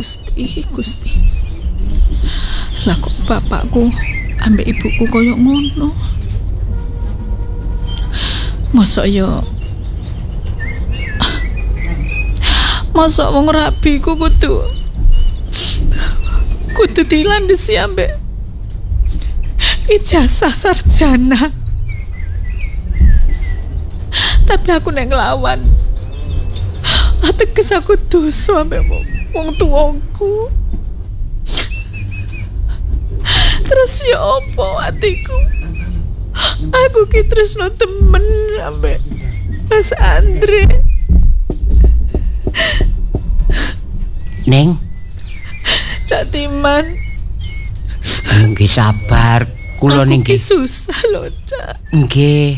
Gusti. Lah kok bapakku ambek ibuku koyo ngono? Mosok wong rabiku kudu dilandesi ambek ijazah sarjana. Tapi aku nek nglawan ateges aku dosa ambek wong tuaku. Terus ya apa atiku? Aku ki tresno temen ambek Mas Andre. Neng Cak Timan, nggih sabar, kula nggih susah lho, Cak. Nggih.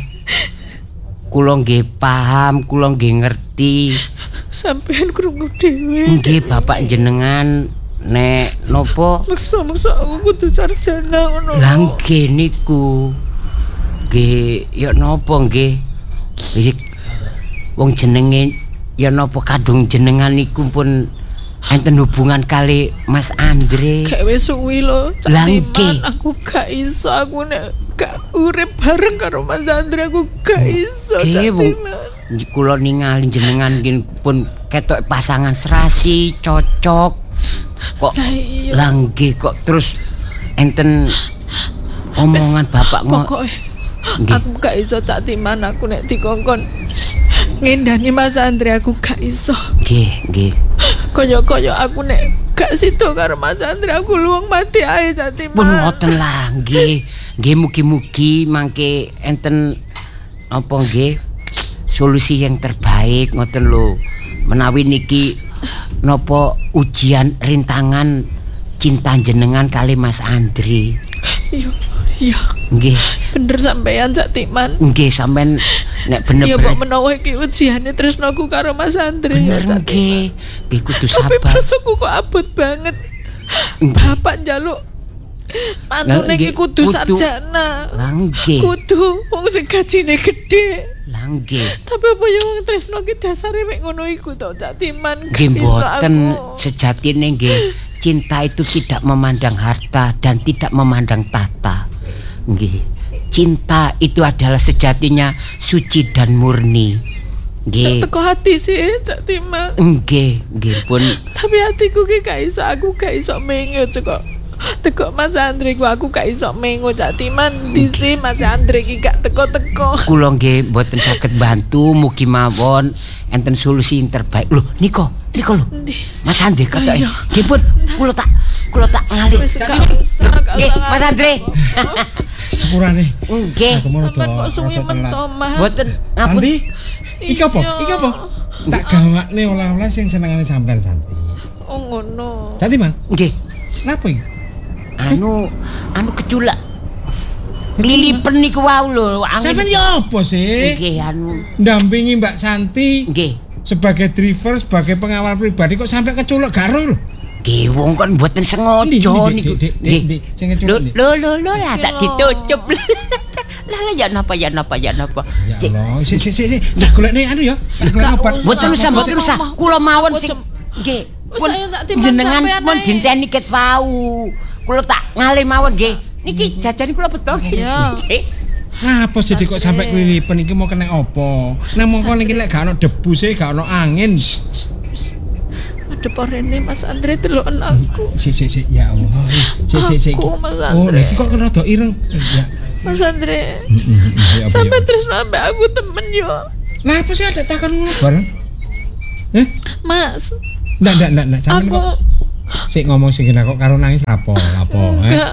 Kula nggih paham, kula nggih ngerti. Sampeyan krungu dhewe. Nggih, bapak jenengan nek napa? Maksa aku kudu sarjana ngono. Lah nggih niku. Nggih, ya napa nggih? Wis wong jenenge ya napa kadung jenengan niku pun enten hubungan kali Mas Andre. Kayak wis suwi lho, Lah nggih. aku gak iso, aku nek gak urip bareng karo Mas Andre aku gak iso. Kula ningali jenengan nggih pun ketok pasangan serasi, cocok. Kok lah nggih kok terus enten omongan bapak pokoke aku gak iso Cak Timan, aku nek dikongkon ngendani Mas Andre aku gak iso. Nggih. Koyo aku nek gak sido karo Mas Andre aku luwung mati ae Cak Timan. Pun ngoten lah nggih. Nggih mugi-mugi mangke enten apa nggih solusi yang terbaik ngoten lho. Menawi niki napa ujian rintangan cinta jenengan kali Mas Andre. Iya. Nggih. Bener sampean Cak Timan. Nggih sampean nek bener. Ya mbok menawa iki ujiane tresnoku karo Mas Andre. Bener nggih. Nggih kudu sabar. Tapi pasoku kok abot banget. Bapak njaluk mantune iki kudu sarjana. Lah nggih. Kudu wong sing gajine gedhe. Lah nggih. Tapi apa ya wong tresno ki dasare mek ngono iku to Cak Timan. Nggih mboten sejatine nggih. Cinta itu tidak memandang harta dan tidak memandang tahta. Nggih. Cinta itu adalah sejatinya suci dan murni. Nggih. Teko hati sih Cak Timan. Nggih pun. Tapi hatiku ki gak iso, aku gak iso mengo kok. Teko Mas Andre ku aku gak iso mengo Cak Timan. Disi Mas Andre ki gak teko-teko. Kula nggih mboten saged bantu, mugi mawon enten solusi yang terbaik. Lho, niko lho. Mas Andre kata nggih pun kula tak ngalih. Nggih, Mas Andre. Sepurane. Nggih. Kok suwi mento Mas. Mboten ngapun. Iki apa? Tak gawakne oleh-oleh sing senengane sampean Santi. Oh ngono. Santi, Man? Nggih. Napa iki? Anu keculak. Lilipen niku wau lho. Sampeyan ya apa sih? Nggih anu ndampingi Mbak Santi. Nggih. Sebagai driver, sebagai pengawal pribadi kok sampai keculuk garo lho. Nggih wong kon mboten sengaja niku. Nggih. Sing keculuk. Lho lah tak ditutup. Lah ya napa. Ya Allah. Sik. Tak golekne anu ya. Golek obat. Mboten usah. Kula mawon sing nggih. Pun jenengan pun dinteni ket wau. Kula tak ngalih mawon nggih. Niki jajane kula beto. Ya. Ngapa sih kok sampai kelilipan iki mau kena apa? Nang mongko niki lek gak ono debu sih, gak ono angin. Adep rene Mas Andre deloken aku. Sik ya Allah. Sik. Oh, iki kok rada ireng. Ya. Mas Andre. Sampai terus nambah aku temen yo. Nah, apa sih ada takon ngono bareng? Mas. Ndak. Aku sik ngomong sing kok karo nangis lapo. Enggak,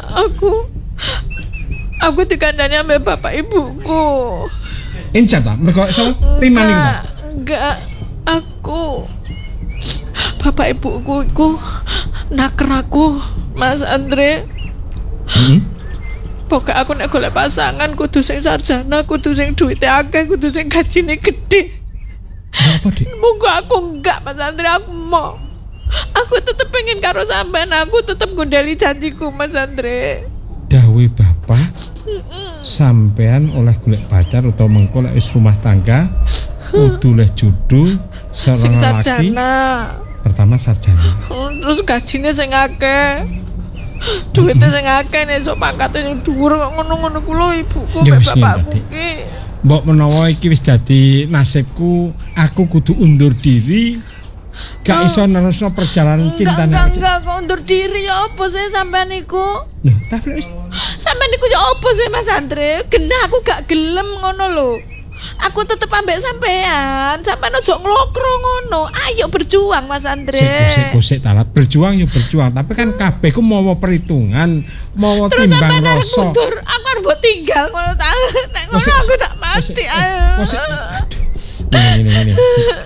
aku dikandani ambek bapak ibuku. Incat ta? Mergo iso timan iku. Enggak, aku bapak ibuku iku naker aku, Mas Andre. Pokoknya aku nek golek pasangan kudu sing sarjana, kudu sing duwite akeh, kudu sing gajine gede. Apa, Dik? Monggo aku enggak, Mas Andre, aku mau. Aku tetep pengen karo sampean, aku tetep gondeli janjiku, Mas Andre. Dawuh bapak, sampean oleh golek pacar utawa mengko lek wis rumah tangga, kudu leh judul sing sarjana. pertama sarjana. Terus gajine sing akeh. Duite sing akeh nek sok pangkate sing dhuwur kok ngono-ngono ku lho ibuku Ya mek wis bapakku ngene, ki. Mbok menawa iki wis dadi nasibku, aku kudu undur diri. Gak iso nerusno perjalanan cintane. Enggak kok undur diri ya apa sih sampean niku? Loh, tapi wis Sampeyan niku ya apa sih Mas Andre? Genah aku gak gelem ngono lho. Aku tetep ambek sampean. Sampeyan ojo nglokro ngono. Ayo berjuang Mas Andre. Sik talat berjuang ya berjuang, tapi kan kabeh ku mawa perhitungan, mawa Terus timbang sampeyan arep rasa. mundur, aku arep mbok tinggal ngono ta. Nek ngono Kosek, aku tak mati. kosek. Aduh. Ini.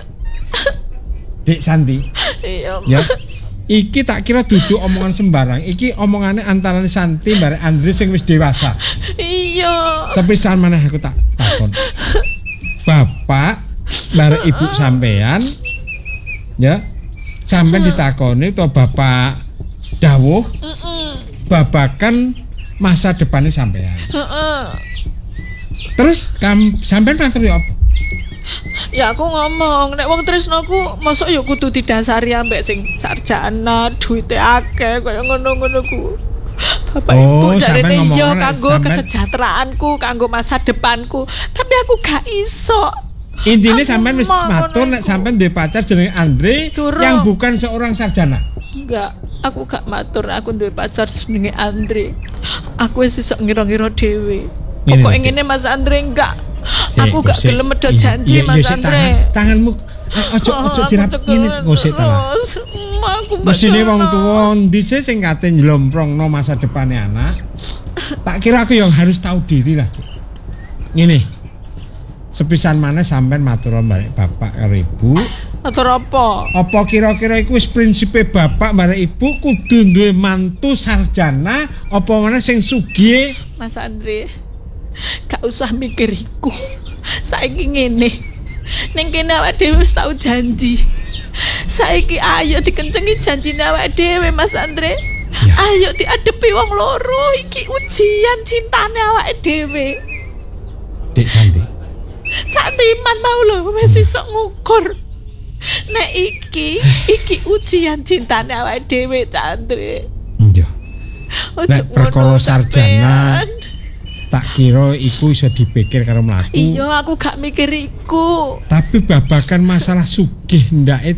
Dek Santi, Iya. ya. Iki tak kira duduk omongan sembarang. Iki omongane antara Santi bareng Andre sing wis dewasa. Iya. Sepisan maneh aku tak takon. Bapak bareng ibu sampean, ya. Sampean ditakoni to bapak dawuh babakan masa depannya sampean. Heeh. Terus sampean matur yo apa? Ya aku ngomong, nek wong tresnoku mosok ya kudu didasari ambek sing sarjana, duwite akeh kaya ngono-ngono ku. Bapak Ibu sampean jarene ngomong iya nek kanggo sampean- kesejahteraanku, kanggo masa depanku. Tapi aku gak iso. Intine Aku sampean wis mau matur ngono nek iku. sampean duwe pacar jenenge Andre Durung. yang bukan seorang sarjana. Enggak, aku gak matur aku duwe pacar jenenge Andre. Aku wis iso ngira-ngira dhewe. Ngene, Pokoke Dik. ngene Mas Andre enggak. Sik, Aku gak sik. gelem medhot Iya, janji iya, Mas sik, Andre. tanganmu ojo dirap ngene ngosik ta. Mesine wong tuwa ndi sih sing kate njlomprongno masa depane anak. Tak kira aku yang harus tahu diri lah. Ngene. Sepisan maneh sampean matur balik bapak karo ibu. Atur apa? Apa kira-kira iku wis prinsipe bapak bareng ibu kudu duwe mantu sarjana apa meneh sing sugih? Mas Andre, gak usah mikir iku. Saiki ngene. Ning kene awake dhewe wis tau janji. Saiki ayo dikencengi janjine awake dhewe Mas Andre. Ya. Ayo diadepi wong loro, iki ujian cintane awake dhewe. Dek Santi. Saktiman mau lho wis iso ngukur. Nek iki ujian cintane awake dhewe Andre. Iya. Ojo Nek perkara ngono, sarjana sampean. tak kira iku iso dipikir karo mlaku. Iya, aku gak mikir iku. Tapi babakan masalah sugih ndake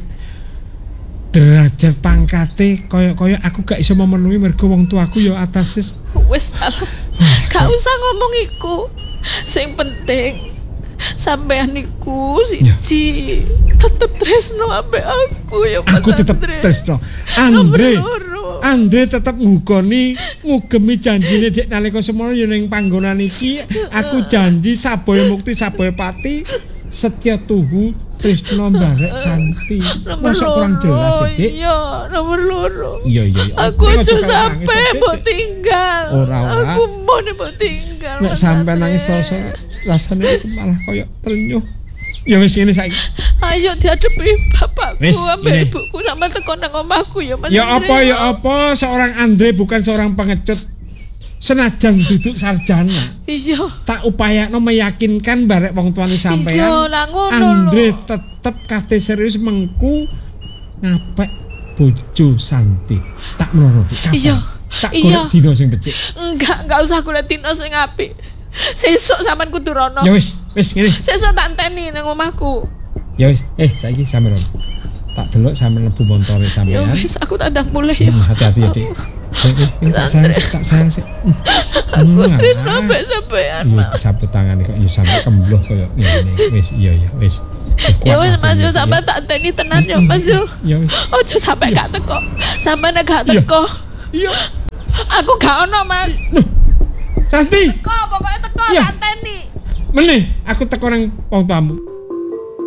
derajat pangkate kaya aku gak iso memenuhi mergo wong tuaku ya atas Wis gak usah ngomong iku. Sing penting sampean niku siji tetep tresno ambek aku ya Mas aku tetep Andre. tresno. Nomor loro. Andre tetep ngugemi janjine dek nalika semono ya ning panggonan iki aku janji saboya mukti saboya pati setya tuhu tresno barek Santi. Nomor Masa kurang jelas loro, ya, Dik? Iya, nomor loro. Iya. Aku Nek aja aja sampe nangis, mbok Dik. tinggal. Ora. Aku mau mbok tinggal. Nek Mas sampe Andre. nangis terus rasane itu malah koyo terenyuh. Ya wis ngene saiki. Ayo dihadapi bapakku Wis, ambek ini. ibuku sampe tekan nang omahku ya Mas Ya Andre. apa seorang Andre bukan seorang pengecut. Senajan duduk sarjana, Iya. tak upayakno meyakinkan barek wong tuane sampean. Iya, lah ngono Andre lho. tetep kate serius mengku ngapek bojo Santi. Tak merono. Kapan? Iya, Tak iya. golek dino sing becik. Enggak usah golek dino sing apik. Sesuk sampean kudu rono. Ya wis ngene. Sesuk tak enteni nang omahku. Ya wis, saiki sampe rono. Tak delok sampe mlebu montore Ya sampean. wis aku tak ndang mulai ya. Hati-hati ya, Dik. Ini tak sayang sih. Aku tresno ambek sampean. Iya, disabut tangan kok yo sampe kembloh koyo ngene. Wis, iya, wis. Ya wis Mas yo sampean tak enteni tenan ya Mas yo. Ya wis. Ojo sampe gak teko. Sampean nek gak teko. Iya. Aku gak ono Mas. Santi, Teko pokoknya teko Iya. tak enteni. meneh aku teko nang wong tamu.